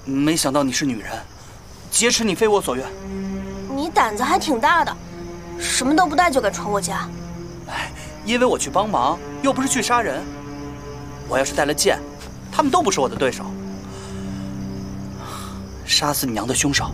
没想到你是女人，劫持你非我所愿。 你胆子还挺大的，什么都不带就敢闯我家。 哎，因为我去帮忙，又不是去杀人。我要是带了剑，他们都不是我的对手。杀死你娘的凶手，